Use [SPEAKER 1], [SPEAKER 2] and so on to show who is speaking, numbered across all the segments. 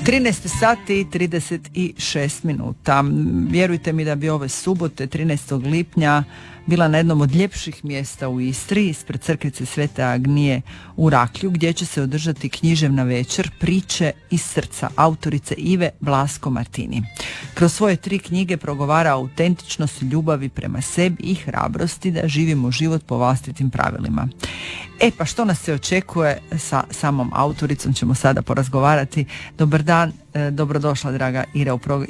[SPEAKER 1] 13 sati i 36 minuta. Vjerujte mi da bi ove subote 13. lipnja bila na jednom od ljepših mjesta u Istri, ispred crkvice Svete Agnije u Raklju, gdje će se održati književna večer Priče iz srca autorice Ive Vlasko Martini. Kroz svoje 3 knjige progovara autentičnost ljubavi prema sebi i hrabrosti da živimo život po vlastitim pravilima. Pa što nas se očekuje sa samom autoricom ćemo sada porazgovarati. Dobar dan, dobrodošla draga Ira u program.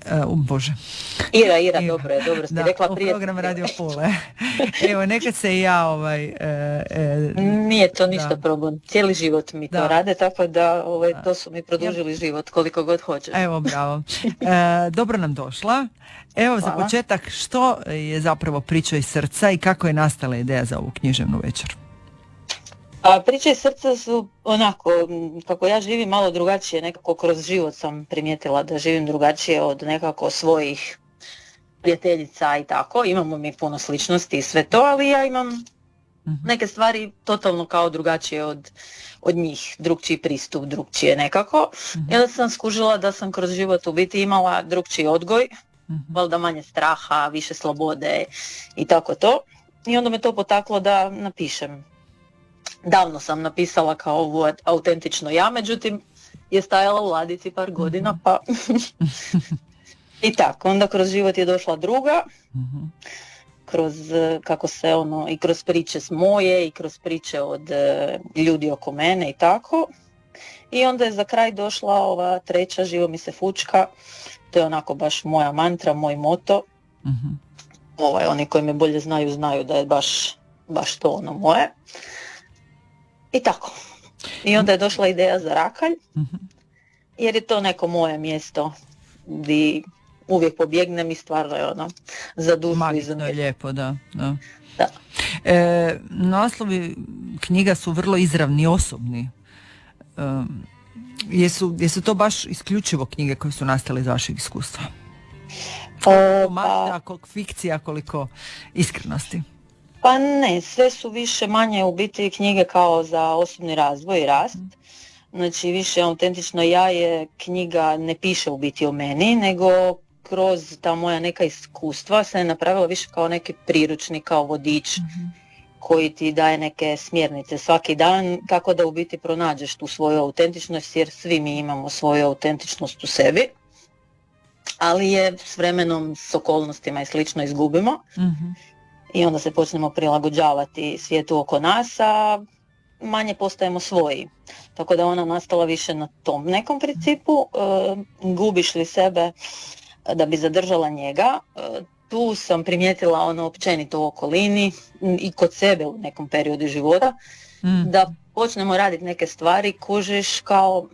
[SPEAKER 2] Ira, dobro ste rekla prije.
[SPEAKER 1] U program Radio Pule. Evo, nekad se i ja
[SPEAKER 2] Nije to ništa problem. Cijeli život mi to rade, tako da to su mi produžili život koliko god hoće.
[SPEAKER 1] Evo, bravo. Dobro nam došla. Evo, za početak, što je zapravo Priča iz srca i kako je nastala ideja za ovu književnu večer?
[SPEAKER 2] Priče iz srca su onako, kako ja živim malo drugačije, nekako kroz život sam primijetila da živim drugačije od nekako svojih prijateljica i tako. Imamo mi puno sličnosti i sve to, ali ja imam neke stvari totalno kao drugačije od njih, drugčiji pristup, drugčije nekako. I onda sam skužila da sam kroz život u biti imala drugčiji odgoj, valjda manje straha, više slobode i tako to. I onda me to potaklo da napišem. Davno sam napisala kao ovo autentično ja, međutim je stajala u ladici par godina, pa i tako. Onda kroz život je došla druga, kroz kako se i kroz priče s moje i kroz priče od ljudi oko mene i tako. I onda je za kraj došla ova treća, Živo mi se fučka. To je onako baš moja mantra, moj moto. Oni koji me bolje znaju da je baš to ono moje. I tako. I onda je došla ideja za Rakalj, jer je to neko moje mjesto gdje uvijek pobjegnem i stvarno je za dušu i za
[SPEAKER 1] je lijepo, da. Naslovi knjiga su vrlo izravni, osobni. Jesu to baš isključivo knjige koje su nastale iz vašeg iskustva? Koliko fikcija, koliko iskrenosti?
[SPEAKER 2] Pa ne, sve su više manje u biti knjige kao za osobni razvoj i rast. Znači više autentično ja je knjiga ne piše u biti o meni, nego kroz ta moja neka iskustva se je napravila više kao neki priručnik, kao vodič koji ti daje neke smjernice svaki dan kako da u biti pronađeš tu svoju autentičnost, jer svi mi imamo svoju autentičnost u sebi, ali je s vremenom, s okolnostima i slično izgubimo. I onda se počnemo prilagođavati svijetu oko nas, a manje postajemo svoji. Tako da ona nastala više na tom nekom principu. Gubiš li sebe da bi zadržala njega? Tu sam primijetila općenito u okolini i kod sebe u nekom periodu života, da počnemo raditi neke stvari, kužiš kao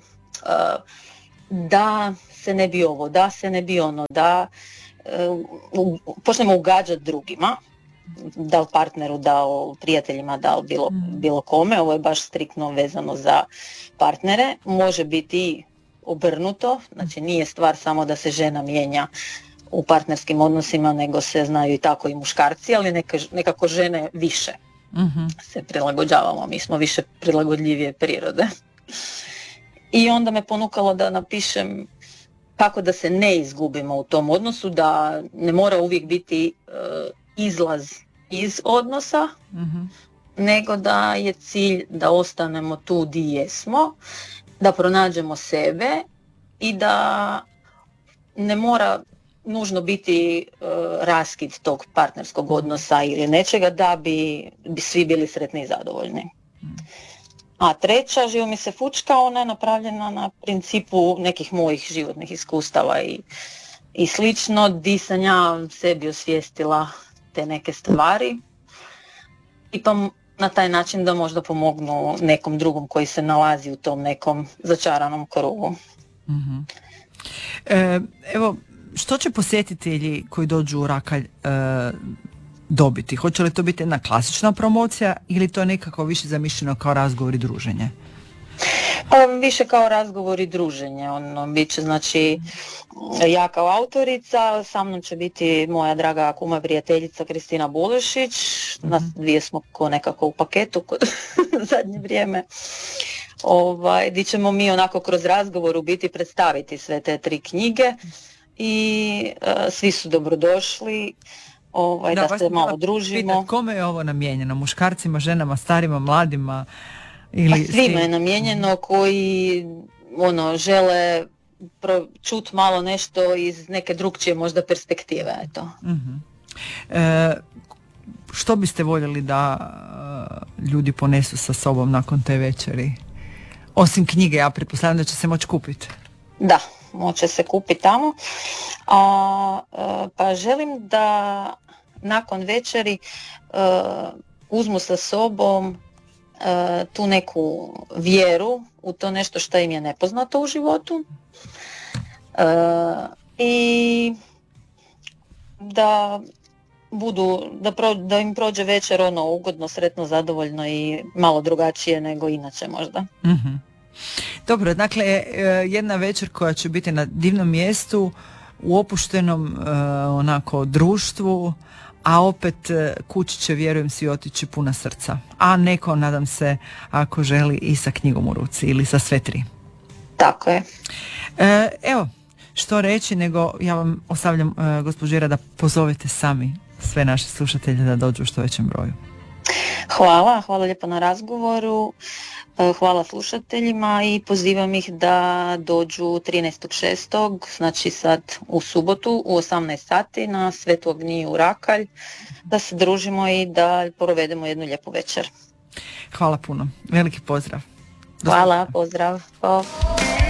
[SPEAKER 2] da se ne bi ovo, da se ne bi ono, da počnemo ugađati drugima, da li partneru, da li prijateljima, da li bilo kome. Ovo je baš striktno vezano za partnere. Može biti i obrnuto, znači nije stvar samo da se žena mijenja u partnerskim odnosima, nego se znaju i tako i muškarci, ali nekako žene više se prilagođavamo, mi smo više prilagodljivije prirode. I onda me ponukalo da napišem kako da se ne izgubimo u tom odnosu, da ne mora uvijek biti izlaz iz odnosa, nego da je cilj da ostanemo tu di jesmo, da pronađemo sebe i da ne mora nužno biti raskid tog partnerskog odnosa ili nečega da bi svi bili sretni i zadovoljni. A treća, Živo mi se fučka, ona je napravljena na principu nekih mojih životnih iskustava i slično, di sam ja sebi osvijestila te neke stvari i pa na taj način da možda pomognu nekom drugom koji se nalazi u tom nekom začaranom krugu.
[SPEAKER 1] Evo, što će posjetitelji koji dođu u Rakalj dobiti? Hoće li to biti jedna klasična promocija ili to nekako više zamišljeno kao razgovor i druženje?
[SPEAKER 2] Više kao razgovor i druženje. Bit će, znači, ja kao autorica, sa mnom će biti moja draga kuma prijateljica Kristina Bulešić. Nas dvije smo nekako u paketu kod zadnje vrijeme. di ćemo mi onako kroz razgovor u biti predstaviti sve te 3 knjige i svi su dobrodošli. Da se malo družimo.
[SPEAKER 1] Pitat, kome je ovo namijenjeno? Muškarcima, ženama, starima, mladima? Ili
[SPEAKER 2] svima je namijenjeno koji žele čut malo nešto iz neke drugčije možda perspektive. Eto.
[SPEAKER 1] Što biste voljeli da ljudi ponesu sa sobom nakon te večeri? Osim knjige, ja pretpostavljam da će se moći kupiti.
[SPEAKER 2] Da, moće se kupiti tamo. Pa želim da nakon večeri uzmu sa sobom tu neku vjeru u to nešto što im je nepoznato u životu i da im prođe večer ugodno, sretno, zadovoljno i malo drugačije nego inače možda.
[SPEAKER 1] Dobro, dakle jedna večer koja će biti na divnom mjestu, u opuštenom društvu, a opet kući će, vjerujem, si otići puna srca. A neko, nadam se, ako želi, i sa knjigom u ruci ili sa sve 3.
[SPEAKER 2] Tako je.
[SPEAKER 1] Evo, što reći, nego ja vam ostavljam, gospođo Ira, da pozovete sami sve naše slušatelje da dođu u što većem broju.
[SPEAKER 2] Hvala lijepo na razgovoru, hvala slušateljima i pozivam ih da dođu 13.6., znači sad u subotu u 18 sati na Svetu Agniju u Rakalj, da se družimo i da provedemo jednu lijepu večer.
[SPEAKER 1] Hvala puno, veliki pozdrav.
[SPEAKER 2] Hvala, pozdrav.